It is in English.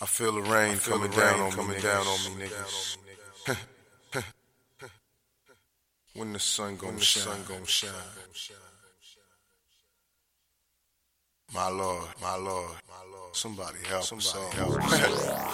I feel the rain coming down on me, niggas. When the sun gon' shine. My Lord, somebody help,